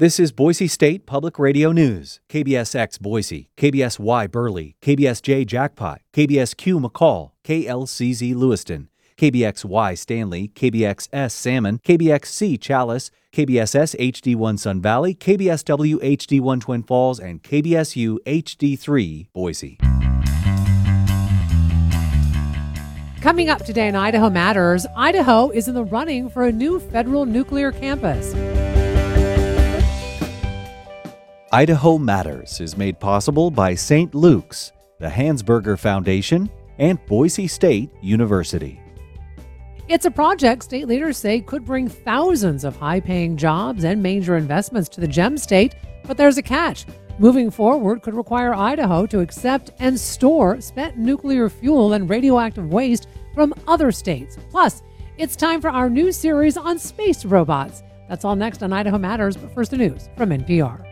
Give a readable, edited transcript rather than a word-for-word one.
This is Boise State Public Radio News. KBSX Boise, KBSY Burley, KBSJ Jackpot, KBSQ McCall, KLCZ Lewiston, KBXY Stanley, KBXS Salmon, KBXC Chalice, KBSS HD1 Sun Valley, KBSW HD1 Twin Falls, and KBSU HD3 Boise. Coming up today in Idaho Matters, Idaho is in the running for a new federal nuclear campus. Idaho Matters is made possible by St. Luke's, the Hansberger Foundation, and Boise State University. It's a project state leaders say could bring thousands of high-paying jobs and major investments to the Gem State, but there's a catch. Moving forward could require Idaho to accept and store spent nuclear fuel and radioactive waste from other states. Plus, it's time for our new series on space robots. That's all next on Idaho Matters, but first the news from NPR.